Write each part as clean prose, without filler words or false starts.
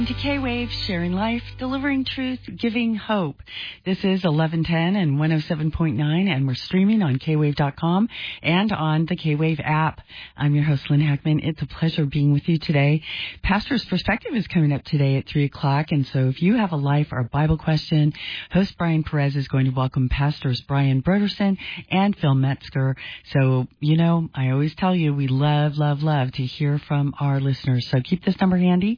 To K-Wave, sharing life, delivering truth, giving hope. This is 1110 and 107.9, and we're streaming on kwave.com and on the K-Wave app. I'm your host, Lynn Hackman. It's a pleasure being with you today. Pastor's Perspective is coming up today at 3 o'clock, and so if you have a life or a Bible question, host Brian Perez is going to welcome Pastors Brian Broderson and Phil Metzger. So, you know, I always tell you, we love to hear from our listeners. So keep this number handy,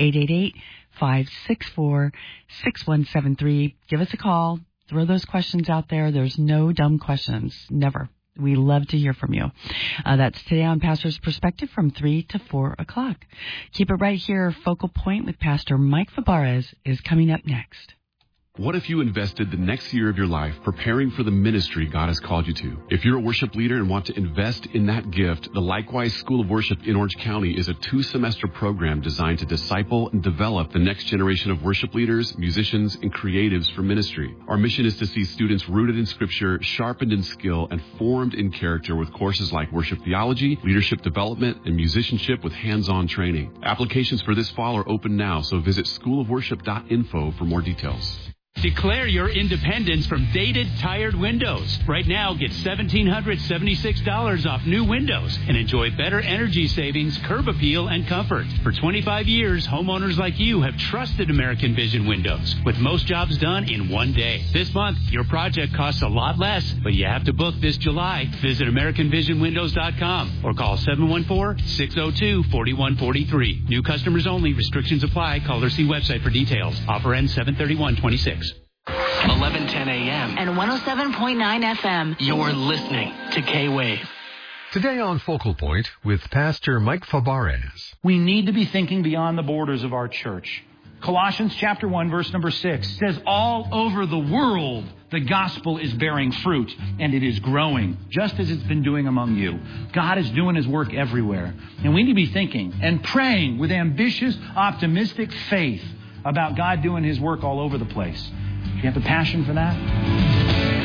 888-564-6173. Give us a call. Throw those questions out there. There's no dumb questions. Never. We love to hear from you. That's today on Pastor's Perspective from 3 to 4 o'clock. Keep it right here. Focal Point with Pastor Mike Fabarez is coming up next. What if you invested the next year of your life preparing for the ministry God has called you to? If you're a worship leader and want to invest in that gift, the Likewise School of Worship in Orange County is a 2-semester program designed to disciple and develop the next generation of worship leaders, musicians, and creatives for ministry. Our mission is to see students rooted in Scripture, sharpened in skill, and formed in character with courses like worship theology, leadership development, and musicianship with hands-on training. Applications for this fall are open now, so visit schoolofworship.info for more details. Declare your independence from dated, tired windows. Right now, get $1,776 off new windows and enjoy better energy savings, curb appeal, and comfort. For 25 years, homeowners like you have trusted American Vision Windows, with most jobs done in one day. This month, your project costs a lot less, but you have to book this July. Visit AmericanVisionWindows.com or call 714-602-4143. New customers only. Restrictions apply. Call or see website for details. Offer ends 7/31/26. 1110 a.m. and 107.9 FM. You're listening to K-Wave. Today on Focal Point with Pastor Mike Fabarez. We need to be thinking beyond the borders of our church. Colossians chapter 1, verse number 6 says, all over the world, the gospel is bearing fruit, and it is growing, just as it's been doing among you. God is doing His work everywhere. And we need to be thinking and praying with ambitious, optimistic faith about God doing His work all over the place. Do you have the passion for that?